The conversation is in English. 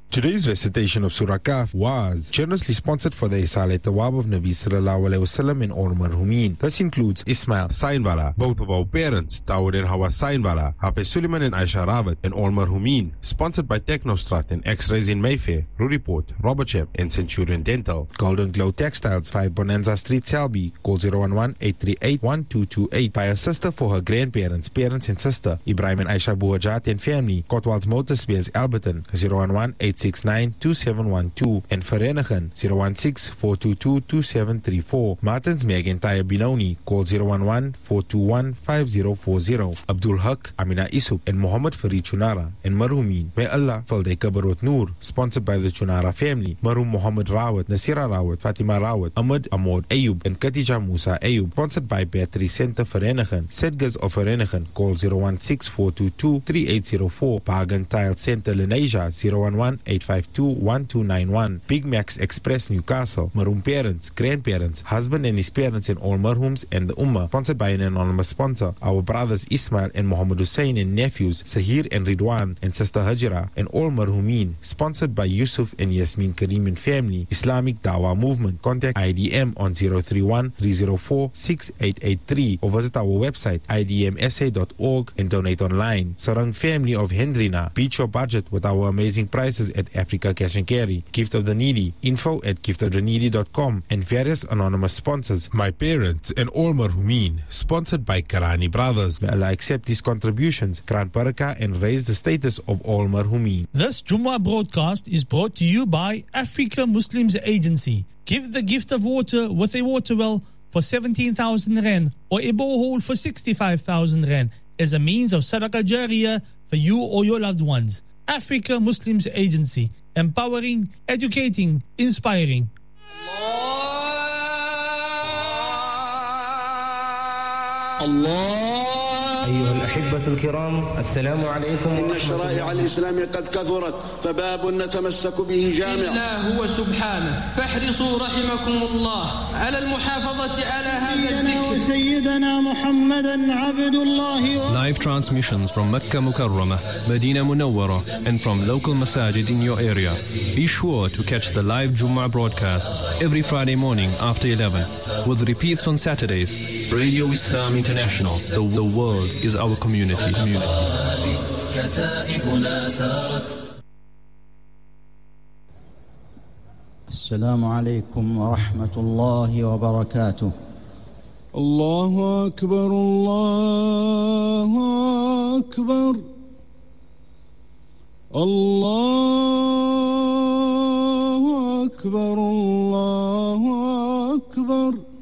Today's recitation of Surah Kahf was generously sponsored for the Isalat Tawab of Nabi Sallallahu Alaihi Wasallam and all marhumin. This includes Ismail Sainbala, both of our parents, Dawood and Hawa Sainbala, Hafiz Suleiman and Aisha Rawat, and all marhumin. Sponsored by Technostrat and X-Rays in Mayfair, Ruriport, Robertshire, and Centurion Dental. Golden Glow Textiles, 5 Bonanza Street, Selby. Call 011-838-1228. By her sister for her grandparents, parents and sister, Ibrahim and Aisha Buhajat and family. Kotwalds Motor Spares, Alberton, 011-869-2712. And Verenigen, 016-422-2734. Martins McIntyre Binoni. Call 011-421-5040. Abdul Haq, Amina Isuk, and Muhammad Farid Chunara, and marhumin. May Allah fill their kabarot noor. Sponsored by the Chunara family. Marhum Muhammad Rawat, Nasira Rawat, Fatima Rawat, Ahmad Ahmad Ayub, and Khadija Musa Ayub. Sponsored by Battery Center Verenigen. Sedgers of Verenigen. Call 016-422-3804. Pagan Tile Center Lenasia. 011-852-1291. Big Max Express Newcastle. Marhum parents, grandparents, husband and his parents, and all marhums and the Ummah. Sponsored by an anonymous sponsor. Our brothers Ismail and Muhammad Hussein and nephews Sahir and Ridwan and sister Hajira and all marhumin. Sponsored by Yusuf and Yasmin Karim and family. Islamic Dawah Movement. Contact IDM on 031-304-6883 or visit our website idmsa.org and donate online. Sarang family of Hendrina. Beat your budget with our amazing prices at Africa Cash and Carry. Gift of the Needy. info@giftoftheneedy.com and various anonymous sponsors. My parents and all marhumin. Sponsored by Karani Brothers. May Allah accept these contributions, grant barakah, and raise the status of all marhumin. This Jummah broadcast is brought to you by Africa Muslims Agency. Give the gift of water with a water well for 17,000 rand or a borehole for 65,000 rand as a means of sadaqah jariyah for you or your loved ones. Africa Muslims Agency. Empowering, educating, inspiring. Allah. أيها الأحبة الكرام السلام عليكم. إن الشرائع الإسلامية قد كثرت فباب نتمسك به جامع إلا هو سبحانه فاحرصوا رحمكم الله على المحافظة على هذا الذكر. سيدنا محمدا عبد الله. Live transmissions from Mecca Mukarramah, Medina Munawwara, and from local masajid in your area. Be sure to catch the live Jummah broadcasts every Friday morning after 11 with repeats on Saturdays. Radio Islam International, the world is our community. السلام عليكم ورحمة الله وبركاته. الله أكبر الله أكبر الله أكبر الله أكبر